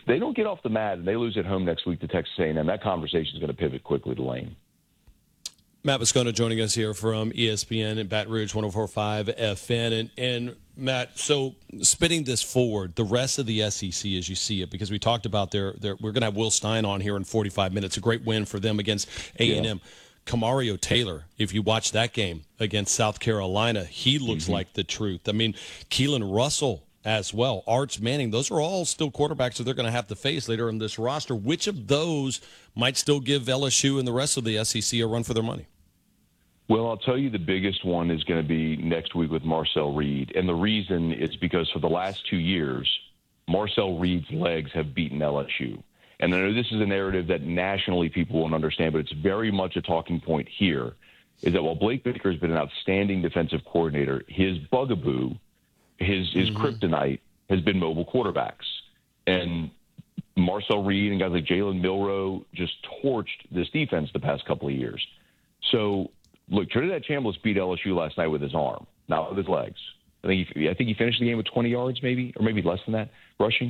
they don't get off the mat and they lose at home next week to Texas A&M, that conversation is going to pivot quickly to Lane. Matt Moscona joining us here from ESPN and Baton Rouge 104.5 FN. And Matt, so spinning this forward, the rest of the SEC as you see it, because we talked about we're going to have Will Stein on here in 45 minutes, a great win for them against A&M. Yeah. Kamario Taylor, if you watch that game against South Carolina, he looks like the truth. I mean, Keelan Russell as well, Arch Manning, those are all still quarterbacks that they're going to have to face later in this roster. Which of those might still give LSU and the rest of the SEC a run for their money? Well, I'll tell you the biggest one is going to be next week with Marcel Reed. And the reason is because for the last 2 years, Marcel Reed's legs have beaten LSU. And I know this is a narrative that nationally people won't understand, but it's very much a talking point here, is that while Blake Baker has been an outstanding defensive coordinator, his bugaboo, his kryptonite has been mobile quarterbacks. And Marcel Reed and guys like Jalen Milroe just torched this defense the past couple of years. So, look, Trinidad Chambliss beat LSU last night with his arm, not with his legs. I think he finished the game with 20 yards maybe, or maybe less than that, rushing.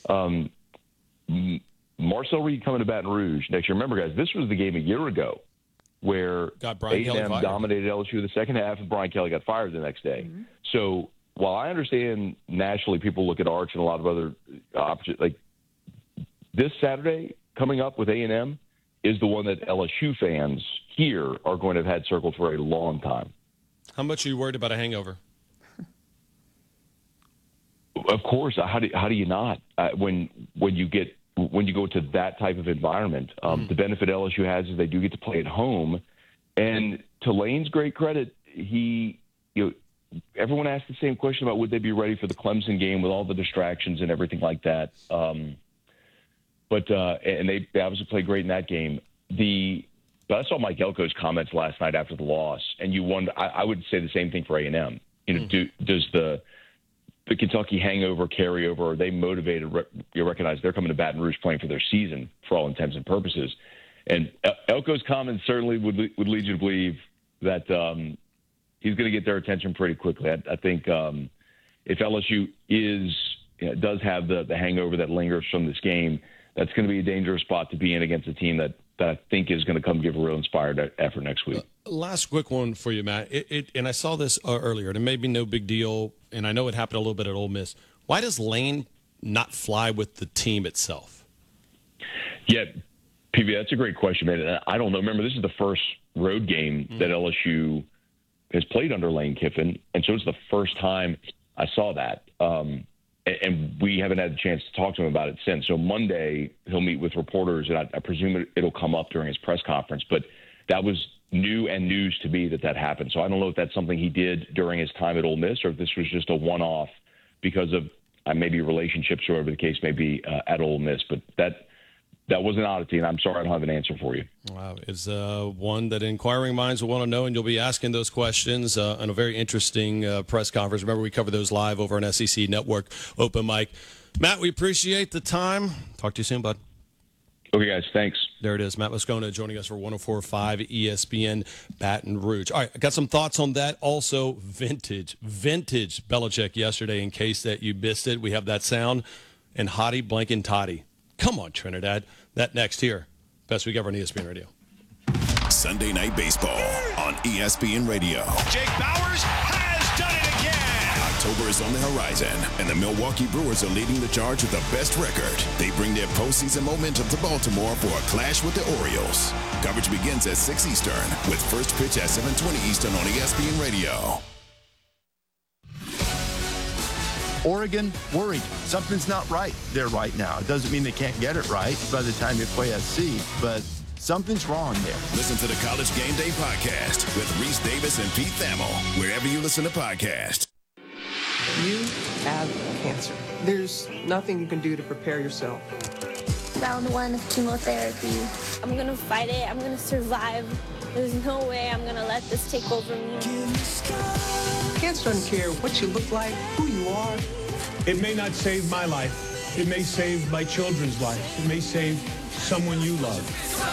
Marcel Reed coming to Baton Rouge next year. Remember, guys, this was the game a year ago where A&M dominated LSU the second half, and Brian Kelly got fired the next day. Mm-hmm. So while I understand nationally people look at Arch and a lot of other options, like this Saturday coming up with A&M is the one that LSU fans here are going to have had circled for a long time. How much are you worried about a hangover? Of course. How do you not? When you go to that type of environment, the benefit LSU has is they do get to play at home. And to Lane's great credit, everyone asked the same question about would they be ready for the Clemson game with all the distractions and everything like that. But they obviously played great in that game. But I saw Mike Elko's comments last night after the loss, and you wonder. I would say the same thing for A&M. Does the Kentucky hangover carry over? Are they motivated? You recognize they're coming to Baton Rouge playing for their season for all intents and purposes. And Elko's comments certainly would lead you to believe that he's going to get their attention pretty quickly. I think if LSU does have the hangover that lingers from this game, that's going to be a dangerous spot to be in against a team that I think is going to come give a real inspired effort next week. Last quick one for you, Matt. And I saw this earlier, and it may be no big deal, and I know it happened a little bit at Ole Miss. Why does Lane not fly with the team itself? Yeah, PB, that's a great question, man. I don't know. Remember, this is the first road game that LSU has played under Lane Kiffin, and so it's the first time I saw that. And we haven't had the chance to talk to him about it since. So Monday, he'll meet with reporters, and I presume it'll come up during his press conference. But that was new and news to me that happened. So I don't know if that's something he did during his time at Ole Miss or if this was just a one-off because of maybe relationships or whatever the case may be at Ole Miss. But that was an oddity, and I'm sorry I don't have an answer for you. Wow. It's one that inquiring minds will want to know, and you'll be asking those questions on a very interesting press conference. Remember, we cover those live over on SEC Network Open Mic. Matt, we appreciate the time. Talk to you soon, bud. Okay, guys. Thanks. There it is. Matt Moscona joining us for 104.5 ESPN Baton Rouge. All right, I got some thoughts on that. Also, vintage Belichick yesterday, in case that you missed it. We have that sound. And Hottie Blankin' Toddy. Come on, Trinidad. That next here. Best week ever on ESPN Radio. Sunday Night Baseball on ESPN Radio. Jake Bauers has done it again. October is on the horizon, and the Milwaukee Brewers are leading the charge with the best record. They bring their postseason momentum to Baltimore for a clash with the Orioles. Coverage begins at 6 Eastern with first pitch at 7:20 Eastern on ESPN Radio. Oregon, worried. Something's not right there right now. It doesn't mean they can't get it right by the time you play SC, but something's wrong there. Listen to the College Game Day podcast with Reese Davis and Pete Thamel, wherever you listen to podcasts. You have cancer. There's nothing you can do to prepare yourself. Round 1 of chemotherapy. I'm going to fight it. I'm going to survive. There's no way I'm going to let this take over me. Cancer doesn't care what you look like, who you are. It may not save my life. It may save my children's life. It may save someone you love.